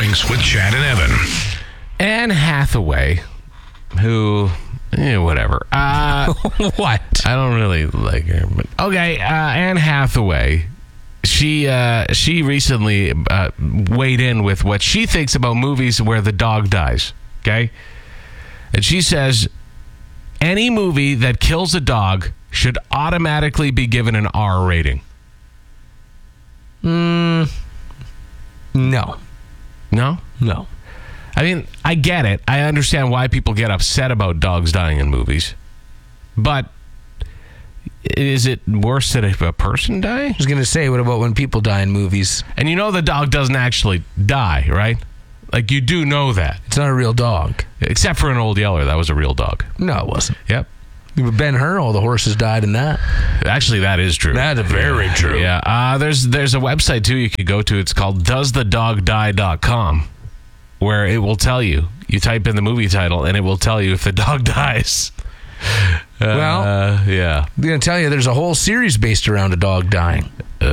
Mornings with Chad and Evan. Anne Hathaway, who, whatever. What? I don't really like her, but okay. Anne Hathaway, she recently weighed in with what she thinks about movies where the dog dies. Okay, and she says any movie that kills a dog should automatically be given an R rating. No. No? No. I mean, I get it. I understand why people get upset about dogs dying in movies. But is it worse than if a person dies? I was going to say, what about when people die in movies? And the dog doesn't actually die, right? Like, you do know that. It's not a real dog. Except for an Old Yeller. That was a real dog. No, it wasn't. Yep. Ben-Hur, all the horses died in that. Actually, that is true. That is very true. Yeah. There's a website, too, you could go to. It's called doesthedogdie.com, where it will tell you. You type in the movie title, and it will tell you if the dog dies. Yeah. I'm going to tell you, there's a whole series based around a dog dying.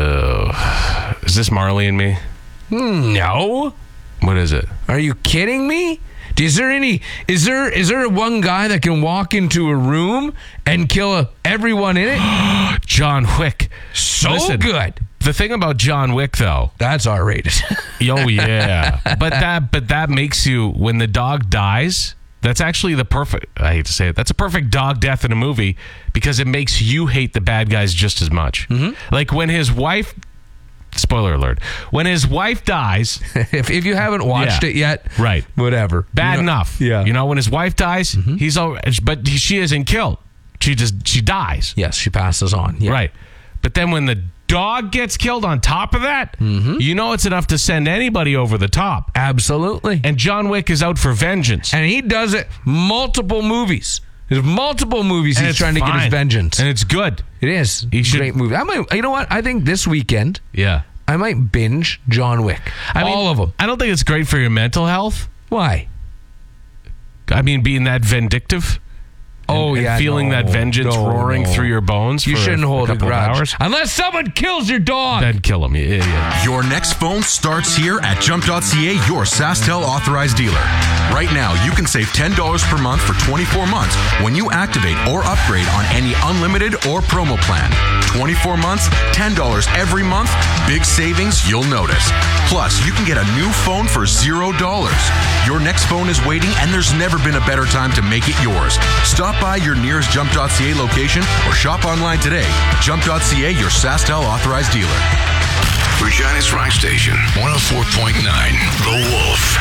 Is this Marley and Me? No. What is it? Are you kidding me? Is there one guy that can walk into a room and kill everyone in it? John Wick. Listen, good. The thing about John Wick, though, that's R-rated. Oh yeah, but that makes you, when the dog dies, that's actually the perfect. I hate to say it. That's a perfect dog death in a movie because it makes you hate the bad guys just as much. Mm-hmm. Like when his wife. Spoiler alert. When his wife dies... if you haven't watched it yet... Right. Whatever. Bad enough. Yeah. When his wife dies, he's all... But she isn't killed. She dies. Yes, she passes on. Yeah. Right. But then when the dog gets killed on top of that, it's enough to send anybody over the top. Absolutely. And John Wick is out for vengeance. And he does it multiple movies. There's multiple movies he's trying to get his vengeance. And it's good. It is. Great movie. You know what? I think this weekend, I might binge John Wick. All of them. I don't think it's great for your mental health. Why? I mean, being that vindictive. And feeling that vengeance roaring through your bones. You shouldn't hold a grudge. Hours. Unless someone kills your dog. Then kill him. Yeah. Your next phone starts here at Jump.ca, your SaskTel authorized dealer. Right now, you can save $10 per month for 24 months when you activate or upgrade on any unlimited or promo plan. 24 months, $10 every month. Big savings you'll notice. Plus, you can get a new phone for $0. Your next phone is waiting, and there's never been a better time to make it yours. Stop by your nearest Jump.ca location or shop online today. Jump.ca, your SaskTel authorized dealer. Regina's Rock Station, 104.9, The Wolf.